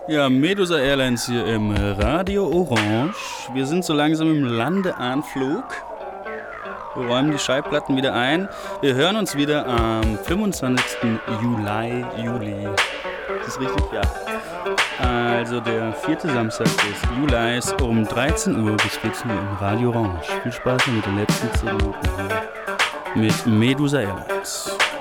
Ja, Medusa Airlines hier im Radio Orange. Wir sind so langsam im Landeanflug. Wir räumen die Schallplatten wieder ein. Wir hören uns wieder am 25. Juli. Ist das richtig? Ja. Also der 4. Samstag des Julis um 13 Uhr bis 14 Uhr im Radio Orange. Viel Spaß mit den letzten 10 Minuten mit Medusa Airlines.